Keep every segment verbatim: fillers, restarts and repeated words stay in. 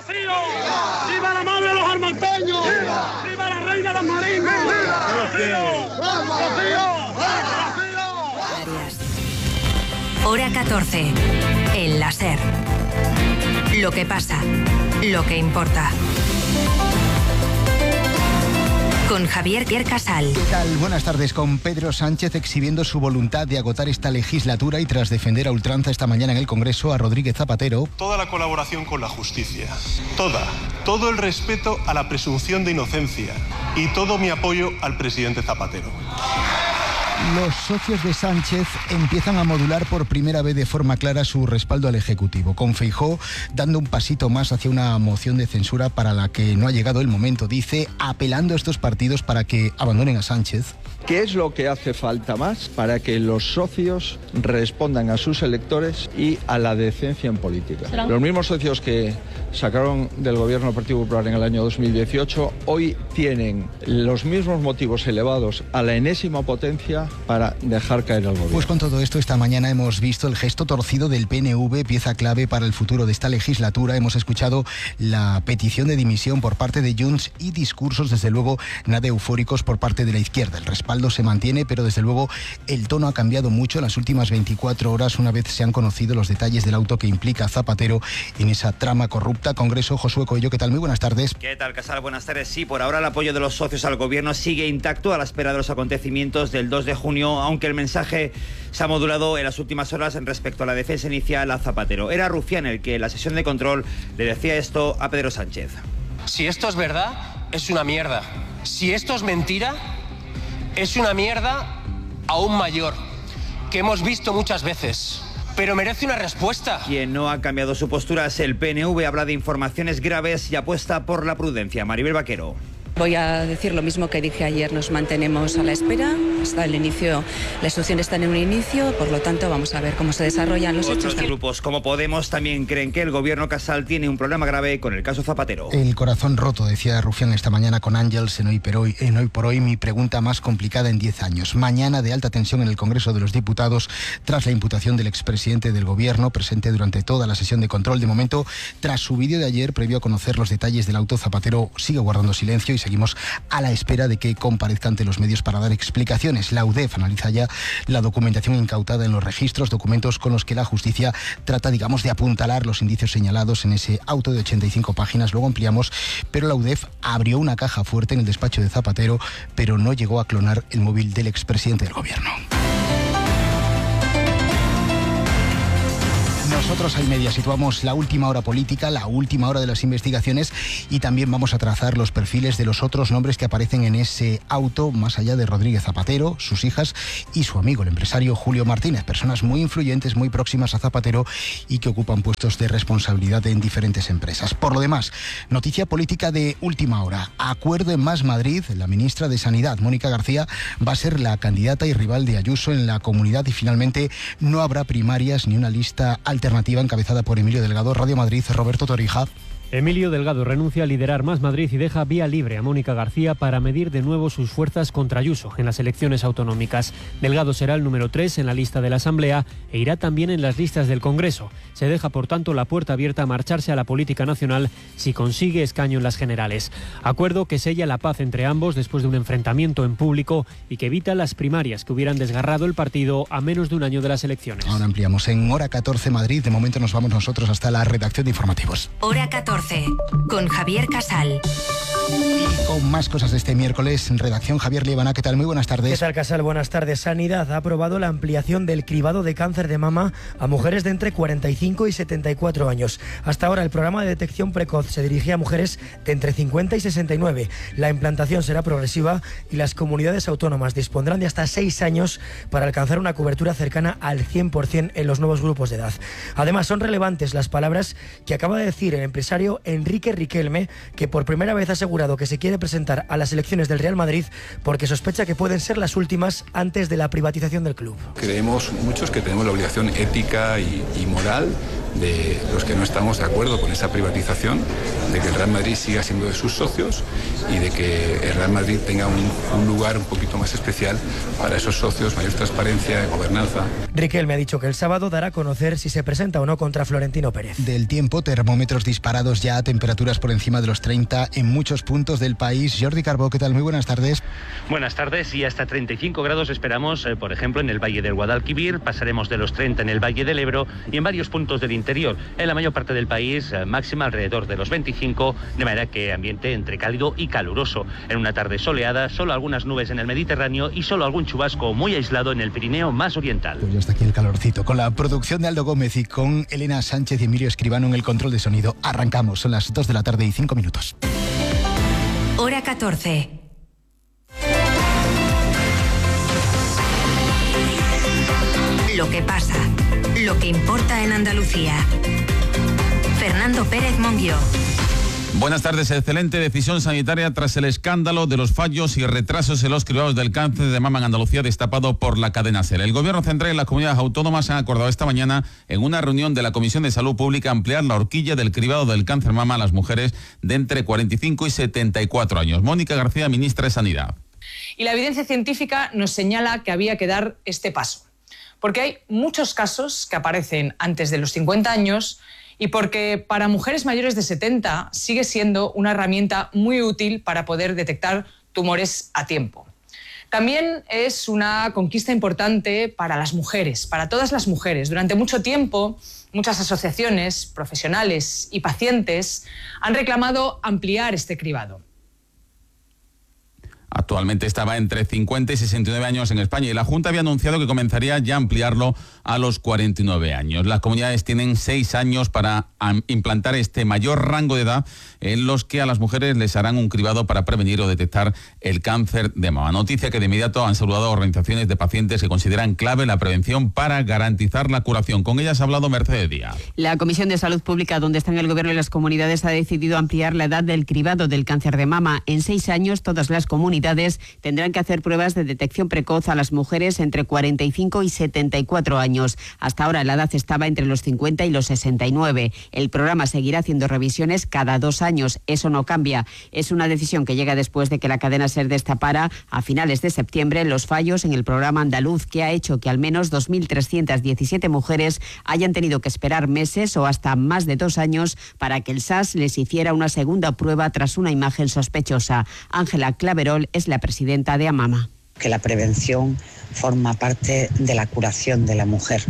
Rocío! ¡Viva la madre de los armanteños! ¡Viva! ¡Viva la reina de los marismas! ¡Viva! ¡Rocío! ¡Rocío! ¡Rocío! Hora catorce. El la SER. Lo que pasa, lo que importa. Con Javier Casal. ¿Qué tal? Buenas tardes. Con Pedro Sánchez exhibiendo su voluntad de agotar esta legislatura y tras defender a ultranza esta mañana en el Congreso a Rodríguez Zapatero. Toda la colaboración con la justicia, toda, todo el respeto a la presunción de inocencia y todo mi apoyo al presidente Zapatero. Los socios de Sánchez empiezan a modular por primera vez de forma clara su respaldo al Ejecutivo, con Feijóo dando un pasito más hacia una moción de censura para la que no ha llegado el momento, dice, apelando a estos partidos para que abandonen a Sánchez. ¿Qué es lo que hace falta más para que los socios respondan a sus electores y a la decencia en política? Los mismos socios que sacaron del gobierno del Partido Popular en el año dos mil dieciocho, hoy tienen los mismos motivos elevados a la enésima potencia para dejar caer al gobierno. Pues con todo esto, esta mañana hemos visto el gesto torcido del P N V, pieza clave para el futuro de esta legislatura. Hemos escuchado la petición de dimisión por parte de Junts y discursos, desde luego, nada eufóricos por parte de la izquierda. El respaldo se mantiene, pero desde luego el tono ha cambiado mucho en las últimas veinticuatro horas, una vez se han conocido los detalles del auto que implica a Zapatero en esa trama corrupta. Congreso, Josué Coello, ¿qué tal? Muy buenas tardes. ¿Qué tal, Casal? Buenas tardes. Sí, por ahora el apoyo de los socios al gobierno sigue intacto a la espera de los acontecimientos del dos de junio, aunque el mensaje se ha modulado en las últimas horas en respecto a la defensa inicial a Zapatero. Era Rufián el que en la sesión de control le decía esto a Pedro Sánchez. Si esto es verdad, es una mierda. Si esto es mentira, es una mierda aún mayor, que hemos visto muchas veces. Pero merece una respuesta. Quien no ha cambiado su postura es el P N V, habla de informaciones graves y apuesta por la prudencia. Maribel Vaquero. Voy a decir lo mismo que dije ayer, nos mantenemos a la espera, hasta el inicio, la instrucción está en un inicio, por lo tanto vamos a ver cómo se desarrollan los Otros hechos. grupos como Podemos también creen que el gobierno Casal tiene un problema grave con el caso Zapatero. El corazón roto, decía Rufián esta mañana con Ángels en Hoy por Hoy, en Hoy por Hoy, mi pregunta más complicada en diez años. Mañana de alta tensión en el Congreso de los Diputados tras la imputación del expresidente del gobierno, presente durante toda la sesión de control. De momento, tras su vídeo de ayer, previo a conocer los detalles del auto, Zapatero sigue guardando silencio y seguimos a la espera de que comparezca ante los medios para dar explicaciones. La U D E F analiza ya la documentación incautada en los registros, documentos con los que la justicia trata, digamos, de apuntalar los indicios señalados en ese auto de ochenta y cinco páginas. Luego ampliamos, pero la U D E F abrió una caja fuerte en el despacho de Zapatero, pero no llegó a clonar el móvil del expresidente del gobierno. Nosotros al Media situamos la última hora política, la última hora de las investigaciones y también vamos a trazar los perfiles de los otros nombres que aparecen en ese auto, más allá de Rodríguez Zapatero, sus hijas y su amigo, el empresario Julio Martínez, personas muy influyentes, muy próximas a Zapatero y que ocupan puestos de responsabilidad en diferentes empresas. Por lo demás, noticia política de última hora. Acuerdo en Más Madrid, la ministra de Sanidad, Mónica García, va a ser la candidata y rival de Ayuso en la comunidad y finalmente no habrá primarias ni una lista alternativa encabezada por Emilio Delgado. Radio Madrid, Roberto Torija. Emilio Delgado renuncia a liderar Más Madrid y deja vía libre a Mónica García para medir de nuevo sus fuerzas contra Ayuso en las elecciones autonómicas. Delgado será el número tres en la lista de la Asamblea e irá también en las listas del Congreso. Se deja, por tanto, la puerta abierta a marcharse a la política nacional si consigue escaño en las generales. Acuerdo que sella la paz entre ambos después de un enfrentamiento en público y que evita las primarias que hubieran desgarrado el partido a menos de un año de las elecciones. Ahora ampliamos en Hora catorce Madrid. De momento nos vamos nosotros hasta la redacción de informativos. Hora catorce. Con Javier Casal. Y con más cosas de este miércoles, en redacción, Javier Liebana, ¿qué tal? Muy buenas tardes. ¿Qué tal, Casal? Buenas tardes. Sanidad ha aprobado la ampliación del cribado de cáncer de mama a mujeres de entre cuarenta y cinco y setenta y cuatro años. Hasta ahora el programa de detección precoz se dirigía a mujeres de entre cincuenta y sesenta y nueve. La implantación será progresiva y las comunidades autónomas dispondrán de hasta seis años para alcanzar una cobertura cercana al cien por ciento en los nuevos grupos de edad. Además, son relevantes las palabras que acaba de decir el empresario Enrique Riquelme, que por primera vez ha asegurado que se quiere presentar a las elecciones del Real Madrid porque sospecha que pueden ser las últimas antes de la privatización del club. Creemos muchos que tenemos la obligación ética y, y moral de los que no estamos de acuerdo con esa privatización, de que el Real Madrid siga siendo de sus socios y de que el Real Madrid tenga un, un lugar un poquito más especial para esos socios, mayor transparencia, gobernanza. Riquelme ha dicho que el sábado dará a conocer si se presenta o no contra Florentino Pérez. Del tiempo, termómetros disparados ya a temperaturas por encima de los treinta en muchos puntos del país. Jordi Carbó, ¿qué tal? Muy buenas tardes. Buenas tardes, y hasta treinta y cinco grados esperamos, eh, por ejemplo, en el Valle del Guadalquivir, pasaremos de los treinta en el Valle del Ebro y en varios puntos del interior. En la mayor parte del país, eh, máxima alrededor de los veinticinco, de manera que ambiente entre cálido y caluroso. En una tarde soleada, solo algunas nubes en el Mediterráneo y solo algún chubasco muy aislado en el Pirineo más oriental. Pues ya está aquí el calorcito. Con la producción de Aldo Gómez y con Elena Sánchez y Emilio Escribano en el control de sonido. Arrancamos, son las dos de la tarde y cinco minutos. Hora catorce. Lo que pasa, lo que importa en Andalucía. Fernando Pérez Monguió. Buenas tardes. Excelente decisión sanitaria tras el escándalo de los fallos y retrasos en los cribados del cáncer de mama en Andalucía destapado por la cadena SER. El Gobierno central y las comunidades autónomas han acordado esta mañana en una reunión de la Comisión de Salud Pública ampliar la horquilla del cribado del cáncer mama a las mujeres de entre cuarenta y cinco y setenta y cuatro años. Mónica García, ministra de Sanidad. Y la evidencia científica nos señala que había que dar este paso, porque hay muchos casos que aparecen antes de los cincuenta años y porque para mujeres mayores de setenta sigue siendo una herramienta muy útil para poder detectar tumores a tiempo. También es una conquista importante para las mujeres, para todas las mujeres. Durante mucho tiempo, muchas asociaciones, profesionales y pacientes han reclamado ampliar este cribado. Actualmente estaba entre cincuenta y sesenta y nueve años en España y la Junta había anunciado que comenzaría ya a ampliarlo a los cuarenta y nueve años. Las comunidades tienen seis años para implantar este mayor rango de edad en los que a las mujeres les harán un cribado para prevenir o detectar el cáncer de mama. Noticia que de inmediato han saludado organizaciones de pacientes que consideran clave la prevención para garantizar la curación. Con ellas ha hablado Mercedes Díaz. La Comisión de Salud Pública, donde están el Gobierno y las comunidades, ha decidido ampliar la edad del cribado del cáncer de mama. En seis años todas las comunidades tendrán que hacer pruebas de detección precoz a las mujeres entre cuarenta y cinco y setenta y cuatro años. Hasta ahora la edad estaba entre los cincuenta y los sesenta y nueve. El programa seguirá haciendo revisiones cada dos años. Eso no cambia. Es una decisión que llega después de que la cadena SER destapara a finales de septiembre los fallos en el programa andaluz, que ha hecho que al menos dos mil trescientas diecisiete mujeres hayan tenido que esperar meses o hasta más de dos años para que el S A S les hiciera una segunda prueba tras una imagen sospechosa. Ángela Claverol es la presidenta de AMAMA. Que la prevención forma parte de la curación de la mujer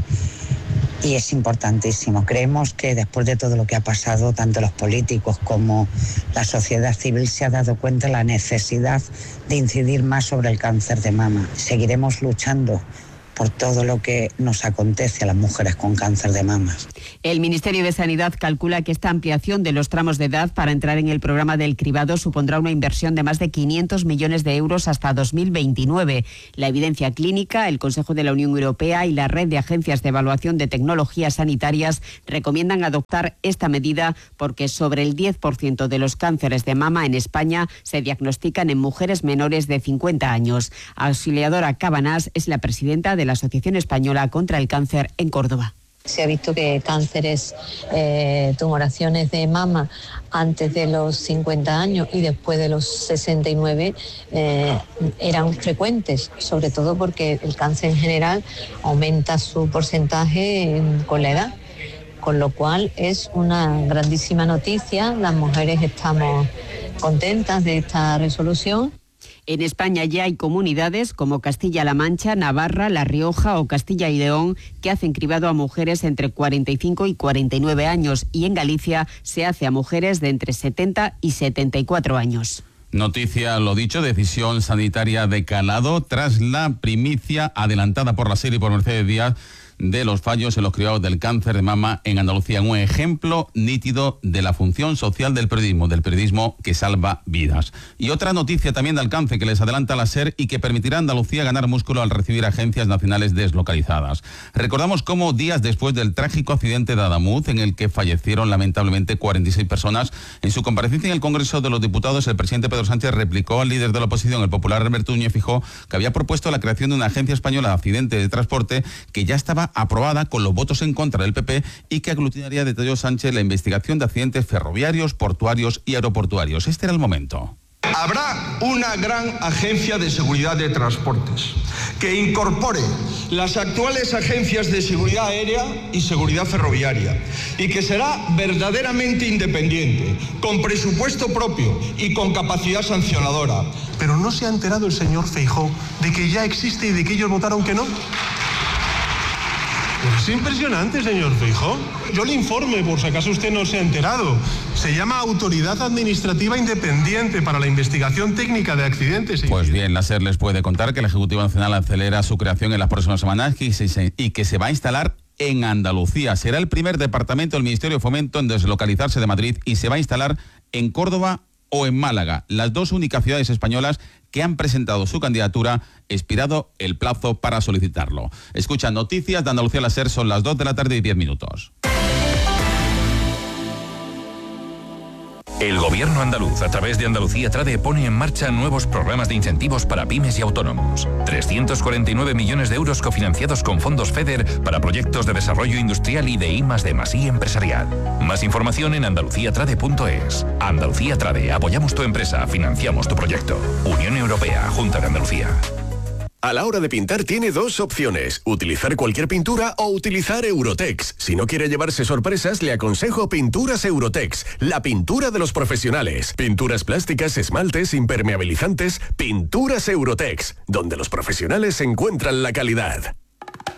y es importantísimo. Creemos que después de todo lo que ha pasado, tanto los políticos como la sociedad civil se ha dado cuenta de la necesidad de incidir más sobre el cáncer de mama. Seguiremos luchando por todo lo que nos acontece a las mujeres con cáncer de mama. El Ministerio de Sanidad calcula que esta ampliación de los tramos de edad para entrar en el programa del cribado supondrá una inversión de más de quinientos millones de euros hasta dos mil veintinueve. La evidencia clínica, el Consejo de la Unión Europea y la Red de Agencias de Evaluación de Tecnologías Sanitarias recomiendan adoptar esta medida porque sobre el diez por ciento de los cánceres de mama en España se diagnostican en mujeres menores de cincuenta años. Auxiliadora Cabanás es la presidenta de la Asociación Española contra el Cáncer en Córdoba. Se ha visto que cánceres, eh, tumoraciones de mama antes de los cincuenta años y después de los sesenta y nueve eh, eran frecuentes, sobre todo porque el cáncer en general aumenta su porcentaje con la edad, con lo cual es una grandísima noticia. Las mujeres estamos contentas de esta resolución. En España ya hay comunidades como Castilla-La Mancha, Navarra, La Rioja o Castilla y León que hacen cribado a mujeres entre cuarenta y cinco y cuarenta y nueve años y en Galicia se hace a mujeres de entre setenta y setenta y cuatro años. Noticia, lo dicho, decisión sanitaria de calado tras la primicia adelantada por la SER y por Mercedes Díaz de los fallos en los cribados del cáncer de mama en Andalucía. Un ejemplo nítido de la función social del periodismo, del periodismo que salva vidas. Y otra noticia también de alcance que les adelanta la SER y que permitirá a Andalucía ganar músculo al recibir agencias nacionales deslocalizadas. Recordamos cómo días después del trágico accidente de Adamuz, en el que fallecieron lamentablemente cuarenta y seis personas, en su comparecencia en el Congreso de los Diputados, el presidente Pedro Sánchez replicó al líder de la oposición, el popular Alberto Núñez Feijóo, que había propuesto la creación de una agencia española de accidentes de transporte que ya estaba será aprobada con los votos en contra del P P y que aglutinaría, detalló Sánchez, la investigación de accidentes ferroviarios, portuarios y aeroportuarios. Este era el momento. Habrá una gran agencia de seguridad de transportes que incorpore las actuales agencias de seguridad aérea y seguridad ferroviaria y que será verdaderamente independiente, con presupuesto propio y con capacidad sancionadora. Pero ¿no se ha enterado el señor Feijóo de que ya existe y de que ellos votaron que no? Pues es impresionante, señor Feijóo. Yo le informe, por si acaso usted no se ha enterado. Se llama Autoridad Administrativa Independiente para la Investigación Técnica de Accidentes. Pues bien, la SER les puede contar que el Ejecutivo Nacional acelera su creación en las próximas semanas y, se, y que se va a instalar en Andalucía. Será el primer departamento del Ministerio de Fomento en deslocalizarse de Madrid y se va a instalar en Córdoba o en Málaga, las dos únicas ciudades españolas que han presentado su candidatura, expirado el plazo para solicitarlo. Escucha Noticias de Andalucía, la SER, son las dos de la tarde y diez minutos. El gobierno andaluz, a través de Andalucía Trade, pone en marcha nuevos programas de incentivos para pymes y autónomos. trescientos cuarenta y nueve millones de euros cofinanciados con fondos FEDER para proyectos de desarrollo industrial y de I más D más I empresarial. Más información en andalucía trade punto es. Andalucía Trade, apoyamos tu empresa, financiamos tu proyecto. Unión Europea, Junta de Andalucía. A la hora de pintar tiene dos opciones, utilizar cualquier pintura o utilizar Eurotex. Si no quiere llevarse sorpresas, le aconsejo Pinturas Eurotex, la pintura de los profesionales. Pinturas plásticas, esmaltes, impermeabilizantes, Pinturas Eurotex, donde los profesionales encuentran la calidad.